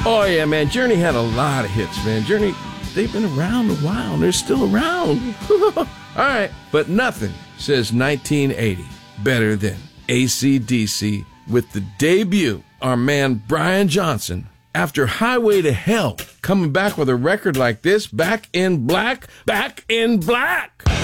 Oh, yeah, man. Journey had a lot of hits, man. Journey, they've been around a while. They're still around. All right. But nothing says 1980 better than AC/DC with the debut, our man Brian Johnson, after Highway to Hell, coming back with a record like this, Back in Black, Back in Black.